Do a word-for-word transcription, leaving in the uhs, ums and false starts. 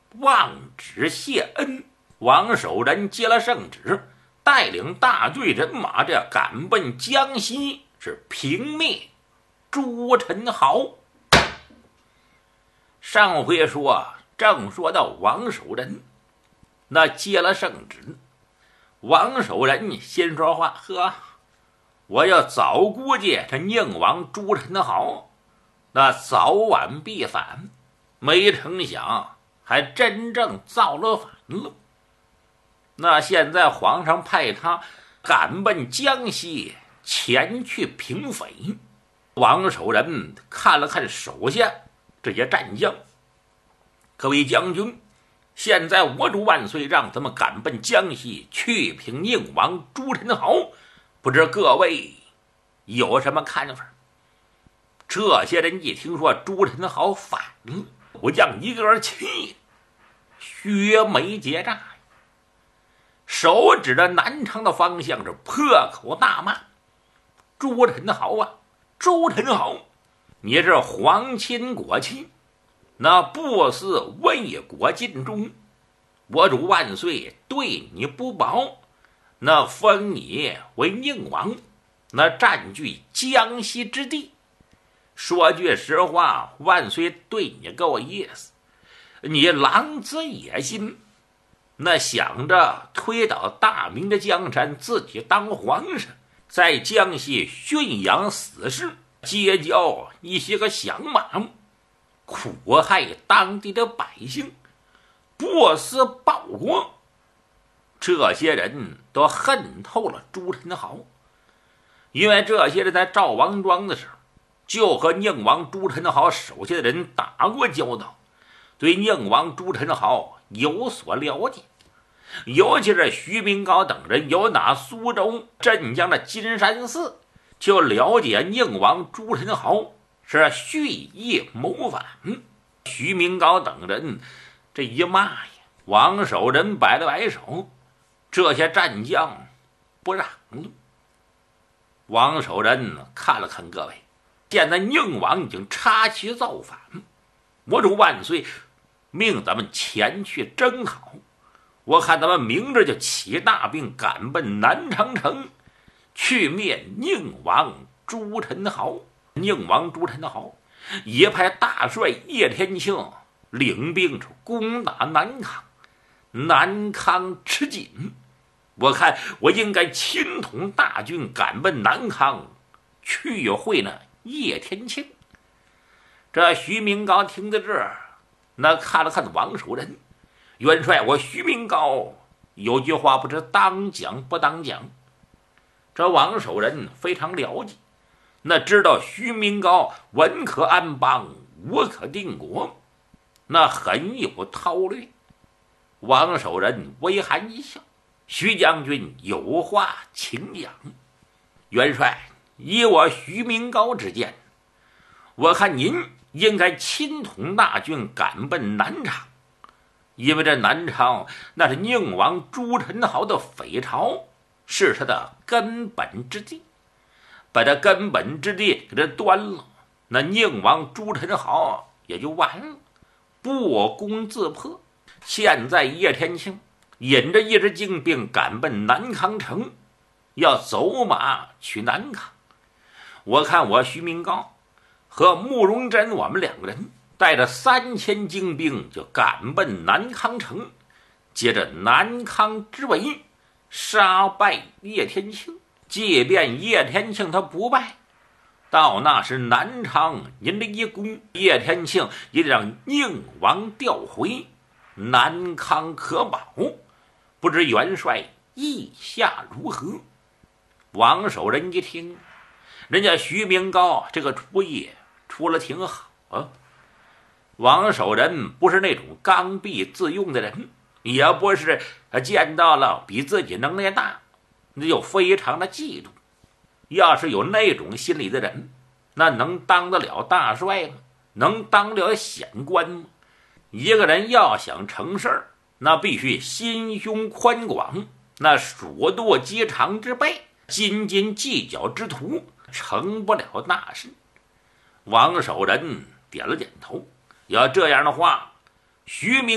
望旨谢恩。王守仁接了圣旨，带领大队人马这赶奔江西，是平灭朱宸濠。上回说，正说到王守仁，那接了圣旨，王守仁先说话：“呵，我要早估计这宁王朱宸濠，那早晚必反，没成想还真正造了反了。那现在皇上派他赶奔江西，前去平匪。”王守仁看了看手下这些战将：“各位将军，现在我主万岁让咱们赶奔江西，去平宁王朱宸濠，不知各位有什么看法？”这些人一听说朱宸濠反了，武将一个个气削眉结诈，手指着南昌的方向是破口大骂：“朱宸濠啊，朱宸濠，你是皇亲国戚，那不似为国尽忠，我主万岁对你不薄，那封你为宁王，那占据江西之地。说句实话，万岁对你够意思，你狼子野心，那想着推倒大明的江山，自己当皇上，在江西驯养死士，结交一些个响马，苦害当地的百姓，不思报国。”这些人都恨透了朱宸濠，因为这些人在赵王庄的时候就和宁王朱宸濠手下的人打过交道，对宁王朱宸濠有所了解。尤其是徐明高等人有打苏州、镇江的金山寺，就了解宁王朱宸濠是蓄意谋反。徐明高等人这一骂呀，王守仁摆了摆手，这些战将不让了。王守仁看了看各位，现在宁王已经插旗造反，我主万岁命咱们前去征讨，我看咱们明日就起大兵赶奔南昌城，去灭宁王朱宸濠。宁王朱宸濠也派大帅叶天庆领兵攻打南康，南康吃紧，我看我应该亲统大军赶奔南康，去会那叶天庆。这徐明高听到这儿，那看了看王守仁：“元帅，我徐明高有句话不知当讲不当讲。”这王守仁非常了解，那知道徐明高文可安邦，武可定国，那很有韬略。王守仁微含一笑：“徐将军有话请讲。”元帅，以我徐明高之见，我看您应该亲统大军赶奔南昌，因为这南昌那是宁王朱宸濠的匪巢，是他的根本之地，把这根本之地给他端了，那宁王朱宸濠也就完了，不攻自破。现在叶天庆引着一支精兵赶奔南康城，要走马去南康。我看我徐明高和慕容真我们两个人带着三千精兵就赶奔南康城，接着南康之围，杀败叶天庆。即便叶天庆他不败，到那时南昌您这一攻，叶天庆也得让宁王调回，南康可保。不知元帅意下如何？王守仁一听，人家徐明高这个主意出了挺好啊。王守仁不是那种刚愎自用的人，也不是见到了比自己能耐大那就非常的嫉妒。要是有那种心理的人，那能当得了大帅吗？能当了显官吗？一个人要想成事儿，那必须心胸宽广，那鼠惰机常之辈，斤斤计较之徒，成不了大事。王守仁点了点头，要这样的话，徐明